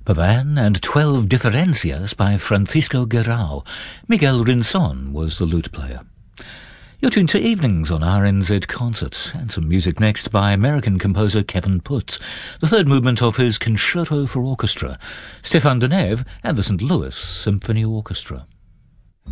Pavan and 12 Differencias by Francisco Guerrao. Miguel Rinson was the lute player. You're tuned to Evenings on RNZ Concert, and some music next by American composer Kevin Putz, the third movement of his Concerto for Orchestra, Stefan Deneve and the St. Louis Symphony Orchestra.